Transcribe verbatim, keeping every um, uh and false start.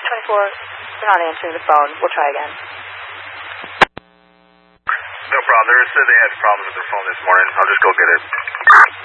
twenty-four, they're not answering the phone. We'll try again. No problem. They said they had problems with their phone this morning. I'll just go get it.